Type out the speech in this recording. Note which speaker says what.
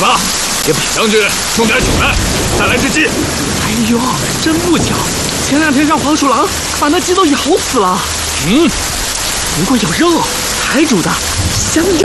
Speaker 1: 去吧，也把将军送点酒来。再来只鸡。
Speaker 2: 哎呦，真不巧，前2天让黄鼠狼把那鸡都咬死了。不过有肉，才煮的，香着。